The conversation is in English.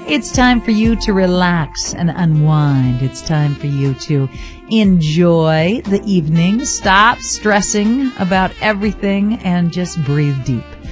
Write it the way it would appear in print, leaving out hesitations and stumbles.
It's time for you to relax and unwind. It's time for you to enjoy the evening. Stop stressing about everything and just breathe deep.